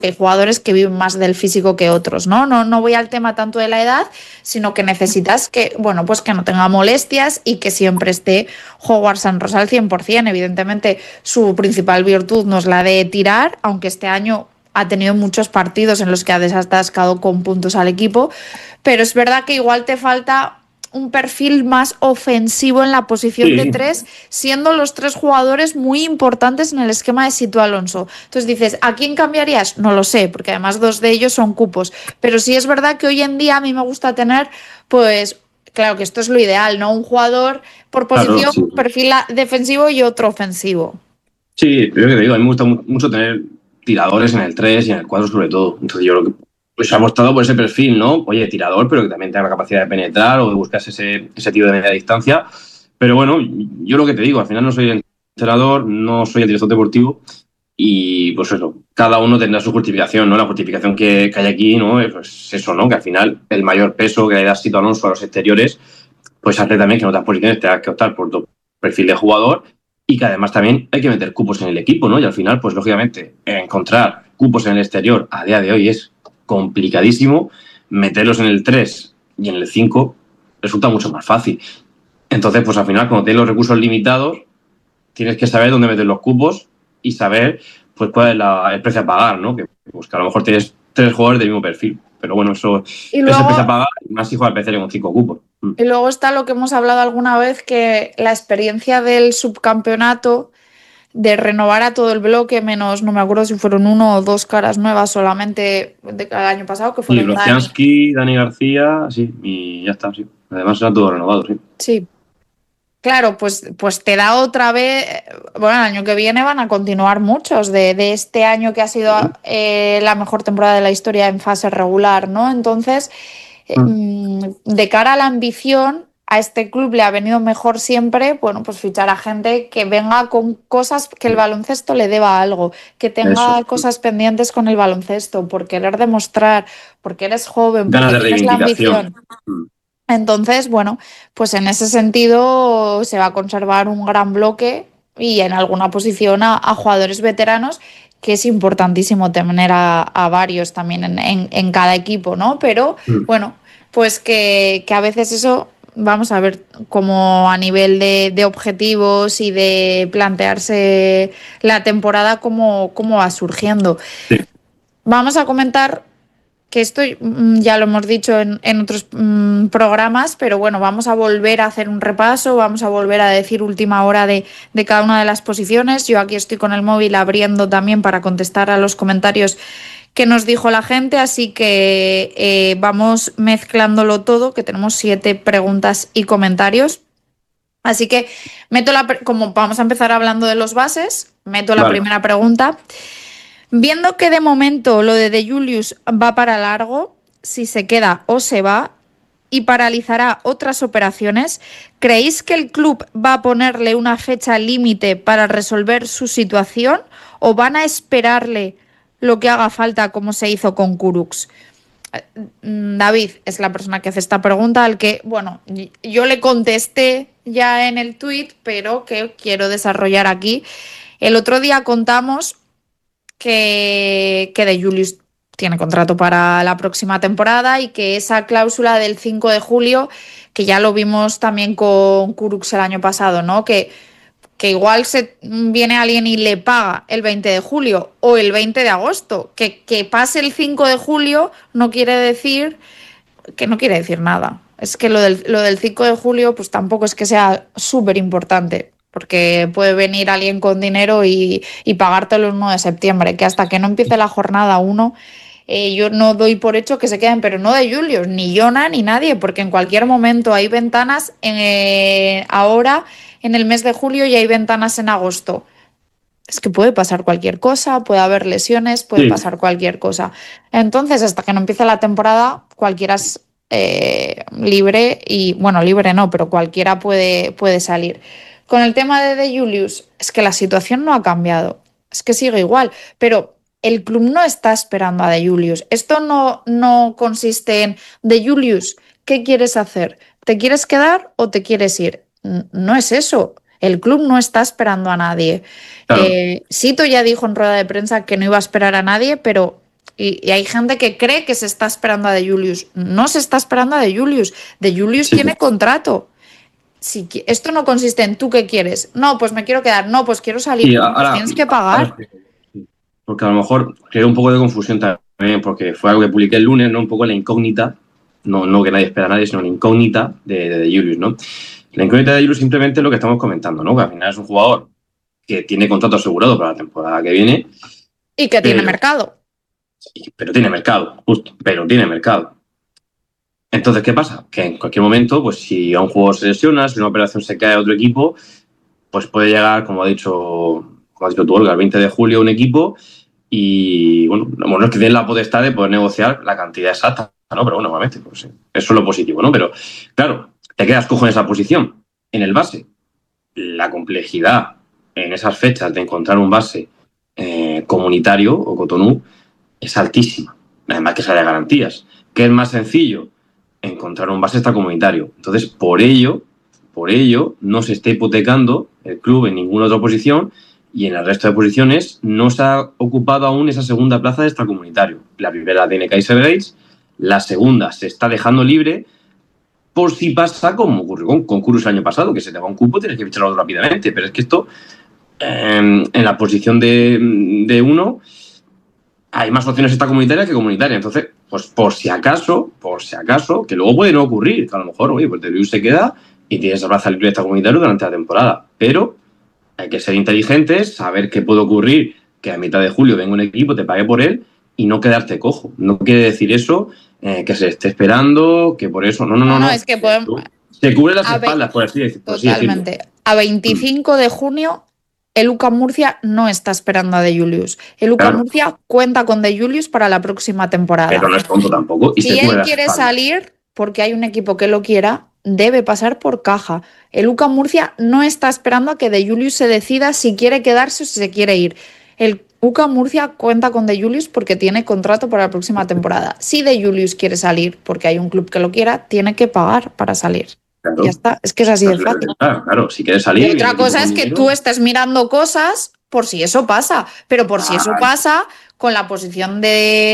hay jugadores que viven más del físico que otros, ¿no? No voy al tema tanto de la edad, sino que necesitas que, bueno, pues que no tenga molestias y que siempre esté Howard Sanros al 100%. Evidentemente, su principal virtud no es la de tirar, aunque este año ha tenido muchos partidos en los que ha desatascado con puntos al equipo, pero es verdad que igual te falta un perfil más ofensivo en la posición de Sí, 3, siendo los 3 jugadores muy importantes en el esquema de Sito Alonso. Entonces dices, ¿a quién cambiarías? No lo sé, porque además 2 de ellos son cupos. Pero sí es verdad que hoy en día a mí me gusta tener, pues, claro que esto es lo ideal, ¿no? Un jugador por claro, posición, sí. perfil defensivo y otro ofensivo. Sí, pero que te digo, a mí me gusta mucho tener tiradores en el 3 y en el 4 sobre todo. Entonces yo creo que pues, ha apostado por ese perfil, ¿no? Oye, tirador, pero que también tenga la capacidad de penetrar o de buscarse ese tiro de media distancia. Pero bueno, yo lo que te digo, al final no soy el entrenador, no soy el director deportivo y pues eso, cada uno tendrá su justificación, ¿no? La justificación que hay aquí, ¿no? Pues eso, ¿no? Que al final el mayor peso que le da Sito Alonso a los exteriores, pues hace también que en otras posiciones tengas que optar por tu perfil de jugador y que además también hay que meter cupos en el equipo, ¿no? Y al final, pues lógicamente, encontrar cupos en el exterior a día de hoy es complicadísimo. Meterlos en el 3 y en el 5 resulta mucho más fácil. Entonces, pues al final, cuando tienes los recursos limitados, tienes que saber dónde meter los cupos y saber pues cuál es el precio a pagar, ¿no? Pues que a lo mejor tienes 3 jugadores del mismo perfil. Pero bueno, eso Y es el precio a luego, pagar, más si juega el PC con 5 cupos. y luego está lo que hemos hablado alguna vez, que la experiencia del subcampeonato de renovar a todo el bloque, menos, no me acuerdo si fueron 1 o 2 caras nuevas solamente de cada año pasado, que Y fueron Dani. Brociansky, Dani García, sí, y ya está, sí. Además eran todos renovados, sí. Sí, claro, pues te da otra vez, bueno, el año que viene van a continuar muchos de este año que ha sido la mejor temporada de la historia en fase regular, ¿no? Entonces, de cara a la ambición, a este club le ha venido mejor siempre, bueno, pues fichar a gente que venga con cosas, que el baloncesto le deba algo, que Eso. tenga cosas pendientes con el baloncesto, por querer demostrar, porque eres joven, Ganas porque de tienes la reivindicación. ambición. Entonces, bueno, pues en ese sentido se va a conservar un gran bloque y en alguna posición a jugadores veteranos, que es importantísimo tener a varios también en cada equipo, ¿no? Pero bueno, pues que a veces eso, vamos a ver como a nivel de objetivos y de plantearse la temporada, cómo va surgiendo. Sí. Vamos a comentar que esto ya lo hemos dicho en otros programas, pero bueno, vamos a volver a hacer un repaso, vamos a volver a decir última hora de cada una de las posiciones. Yo aquí estoy con el móvil abriendo también para contestar a los comentarios que nos dijo la gente, así que vamos mezclándolo todo, que tenemos 7 preguntas y comentarios. Así que como vamos a empezar hablando de los bases, meto la Vale. primera pregunta. Viendo que de momento lo de Julius va para largo, si se queda o se va, y paralizará otras operaciones, ¿creéis que el club va a ponerle una fecha límite para resolver su situación o van a esperarle lo que haga falta como se hizo con Kurucs? David es la persona que hace esta pregunta, al que, bueno, yo le contesté ya en el tuit, pero que quiero desarrollar aquí. El otro día contamos que de Julius tiene contrato para la próxima temporada y que esa cláusula del 5 de julio, que ya lo vimos también con Kurucs el año pasado, ¿no? Que igual viene alguien y le paga el 20 de julio o el 20 de agosto. Que pase el 5 de julio no quiere decir nada. Es que lo del 5 de julio pues tampoco es que sea súper importante, porque puede venir alguien con dinero y pagártelo el 1 de septiembre, que hasta que no empiece la jornada 1, yo no doy por hecho que se queden, pero no de Julius, ni Jona, ni nadie, porque en cualquier momento hay ventanas, ahora en el mes de julio y hay ventanas en agosto. Es que puede pasar cualquier cosa, puede haber lesiones, puede Sí. pasar cualquier cosa. Entonces, hasta que no empiece la temporada, cualquiera es libre y, bueno, libre no, pero cualquiera puede salir. Con el tema de Julius, es que la situación no ha cambiado, es que sigue igual, pero el club no está esperando a De Julius. Esto no consiste en De Julius, ¿qué quieres hacer? ¿Te quieres quedar o te quieres ir? No es eso. El club no está esperando a nadie. Claro. Sito ya dijo en rueda de prensa que no iba a esperar a nadie, pero Y hay gente que cree que se está esperando a De Julius. No se está esperando a De Julius. De Julius tiene contrato. Si esto no consiste en tú qué quieres. No, pues me quiero quedar. No, pues quiero salir. Y Pues tienes que pagar. Porque a lo mejor creó un poco de confusión también, porque fue algo que publiqué el lunes, ¿no? Un poco la incógnita, no que nadie espera a nadie, sino la incógnita de Julius, ¿no? La incógnita de Julius simplemente es lo que estamos comentando, ¿no? Que al final es un jugador que tiene contrato asegurado para la temporada que viene. Y que tiene mercado. Pero tiene mercado, justo, pero tiene mercado. Entonces, ¿qué pasa? Que en cualquier momento, pues si a un jugador se lesiona, si una operación se cae a otro equipo, pues puede llegar, como has dicho tú, Olga, el 20 de julio un equipo y, bueno, no es que den la potestad de poder negociar la cantidad exacta, ¿no? Pero bueno, obviamente, pues, eso es lo positivo, ¿no? Pero, claro, te quedas cojo en esa posición. En el base, la complejidad en esas fechas de encontrar un base comunitario o Cotonou es altísima. Además que sale de garantías. ¿Qué es más sencillo? Encontrar un base extracomunitario. Entonces, por ello, no se está hipotecando el club en ninguna otra posición y en el resto de posiciones no se ha ocupado aún esa segunda plaza de extracomunitario. La primera la tiene Kaiser Gates, la segunda se está dejando libre por si pasa como ocurrió con Kurus el año pasado, que se te va un cupo y tienes que ficharlo rápidamente. Pero es que esto, en la posición de uno, hay más opciones extracomunitarias que comunitarias. Entonces, pues por si acaso, que luego puede no ocurrir, que a lo mejor, oye, pues De Luis se queda y tienes plaza libre extracomunitario durante la temporada. Pero hay que ser inteligentes, saber qué puede ocurrir, que a mitad de julio venga un equipo, te pague por él y no quedarte cojo. No quiere decir eso, que se esté esperando, que por eso... No. Es que podemos... Se cubre las espaldas, por así decirlo. Totalmente. A 25 de junio... El UCAM Murcia no está esperando a De Julius. El UCAM Murcia cuenta con De Julius para la próxima temporada. Pero no es tonto tampoco. Y si él quiere salir, porque hay un equipo que lo quiera, debe pasar por caja. El UCAM Murcia no está esperando a que De Julius se decida si quiere quedarse o si se quiere ir. El UCAM Murcia cuenta con De Julius porque tiene contrato para la próxima temporada. Si De Julius quiere salir porque hay un club que lo quiera, tiene que pagar para salir. Claro. Ya está, es que es así de fácil. Claro, si quieres salir... Y otra cosa es que tú estés mirando cosas por si eso pasa, pero por si eso pasa, con la posición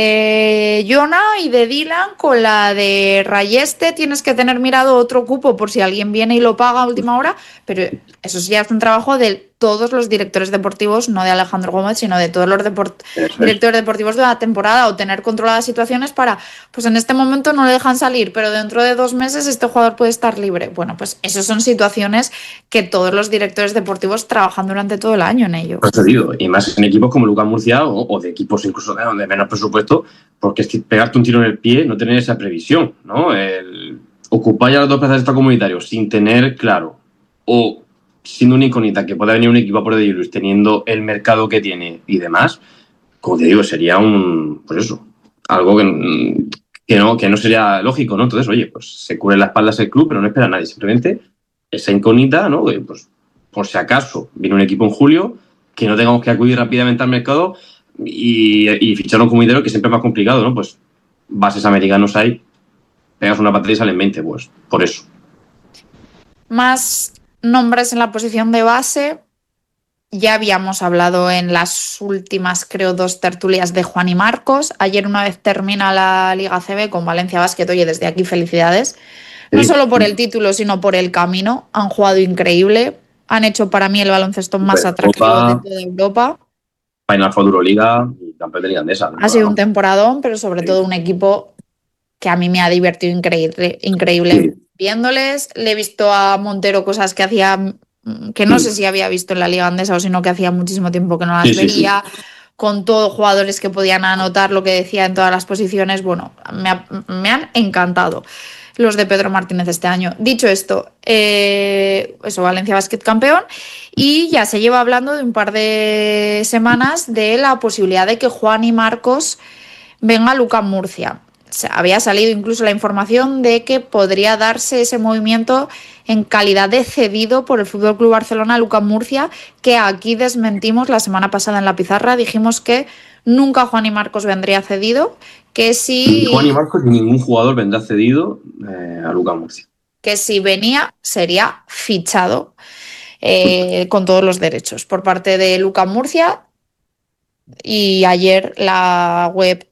de Jona y de Dylan, con la de Rayeste, tienes que tener mirado otro cupo por si alguien viene y lo paga a última hora, pero eso ya es un trabajo de todos los directores deportivos, no de Alejandro Gómez, sino de todos los directores deportivos de la temporada, o tener controladas situaciones para, pues en este momento no le dejan salir, pero dentro de 2 meses este jugador puede estar libre. Bueno, pues esas son situaciones que todos los directores deportivos trabajan durante todo el año en ello. Pues te digo, y más en equipos como Lucas Murcia o de equipos incluso de menos presupuesto, porque es que pegarte un tiro en el pie, no tener esa previsión, ¿no? El ocupar ya las 2 plazas de extracomunitario sin tener claro, o siendo una incógnita que pueda venir un equipo a por De Julius teniendo el mercado que tiene y demás, como te digo, sería algo que no sería lógico, ¿no? Entonces, oye, pues se cubre las espaldas el club, pero no espera a nadie, simplemente esa incógnita, ¿no? Pues por si acaso viene un equipo en julio, que no tengamos que acudir rápidamente al mercado y fichar un comunitario, que siempre es más complicado, ¿no? Pues bases americanos hay, pegas una patada y salen 20, pues por eso. Más nombres en la posición de base. Ya habíamos hablado en las últimas, creo, 2 tertulias de Juan y Marcos. Ayer, una vez termina la Liga ACB con Valencia Basket, oye, desde aquí felicidades. No solo por el título, sino por el camino. Han jugado increíble. Han hecho para mí el baloncesto más atractivo de toda Europa. Final Four Euroliga y campeón de Liga Andesa. Ha sido un temporadón, pero sobre todo un equipo que a mí me ha divertido increíble viéndoles. Le he visto a Montero cosas que hacía, que no sé si había visto en la Liga Andesa o sino que hacía muchísimo tiempo que no las veía. Con todos jugadores que podían anotar lo que decía en todas las posiciones. Bueno, me han encantado los de Pedro Martínez este año. Dicho esto, Valencia Basket campeón, y ya se lleva hablando de un par de semanas de la posibilidad de que Juan y Marcos venga a UCAM Murcia. Había salido incluso la información de que podría darse ese movimiento en calidad de cedido por el FC Barcelona a UCAM Murcia, que aquí desmentimos la semana pasada en la pizarra. Dijimos que nunca Juan y Marcos vendría cedido, que si... Ni Juan y Marcos ni ningún jugador vendrá cedido a UCAM Murcia. Que si venía sería fichado con todos los derechos por parte de UCAM Murcia. Y ayer la web